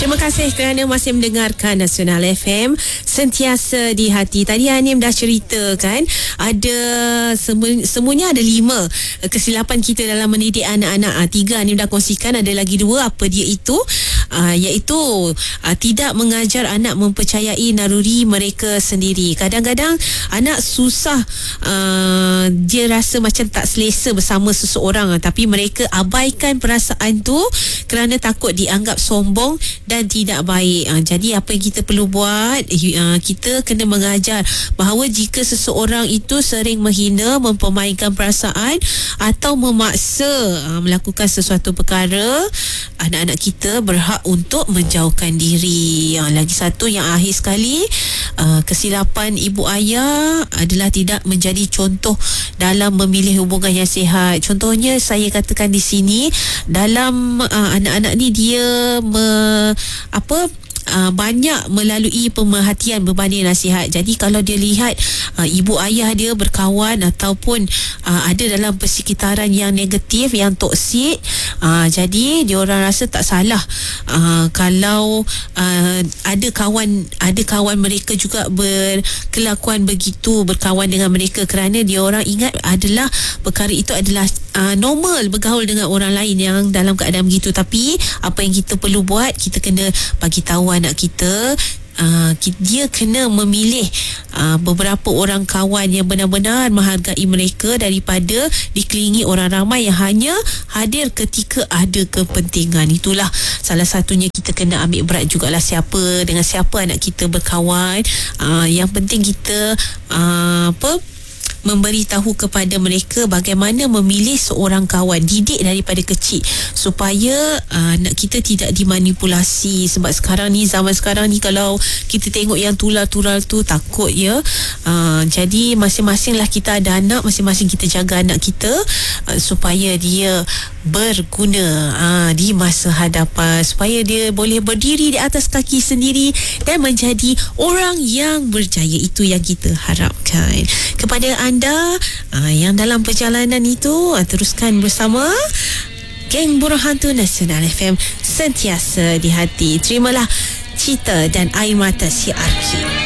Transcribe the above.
Terima kasih kerana masih mendengarkan Nasional FM, sentiasa di hati. Tadi Hanim dah cerita kan, ada semuanya ada 5 kesilapan kita dalam mendidik anak-anak. 3 Hanim dah kongsikan, ada lagi 2. Apa dia itu? Iaitu tidak mengajar anak mempercayai naluri mereka sendiri. Kadang-kadang anak susah, dia rasa macam tak selesa bersama seseorang, tapi mereka abaikan perasaan tu kerana takut dianggap sombong dan tidak baik. Jadi apa yang kita perlu buat, kita kena mengajar bahawa jika seseorang itu sering menghina, mempermainkan perasaan atau memaksa melakukan sesuatu perkara, anak-anak kita berhak untuk menjauhkan diri. Lagi satu yang akhir sekali, kesilapan ibu ayah adalah tidak menjadi contoh dalam memilih hubungan yang sihat. Contohnya saya katakan di sini, dalam anak-anak ni dia banyak melalui pemerhatian berbanding nasihat. Jadi kalau dia lihat ibu ayah dia berkawan ataupun ada dalam persekitaran yang negatif, yang toksik, jadi dia orang rasa tak salah kalau ada kawan mereka juga berkelakuan begitu, berkawan dengan mereka, kerana dia orang ingat adalah perkara itu adalah normal bergaul dengan orang lain yang dalam keadaan begitu. Tapi apa yang kita perlu buat, kita kena bagi tahu anak kita, dia kena memilih beberapa orang kawan yang benar-benar menghargai mereka daripada dikelilingi orang ramai yang hanya hadir ketika ada kepentingan. Itulah salah satunya, kita kena ambil berat jugalah dengan siapa anak kita berkawan. Yang penting kita memberitahu kepada mereka bagaimana memilih seorang kawan. Didik daripada kecil supaya anak kita tidak dimanipulasi. Sebab zaman sekarang ni kalau kita tengok yang tular-tular tu, takut ya. Jadi masing-masing lah kita ada anak, masing-masing kita jaga anak kita supaya dia berguna di masa hadapan, supaya dia boleh berdiri di atas kaki sendiri dan menjadi orang yang berjaya. Itu yang kita harapkan. Kepada anda yang dalam perjalanan itu, teruskan bersama Geng Burung Hantu Nasional FM, sentiasa di hati. Terimalah Cita dan Air Mata si Arki.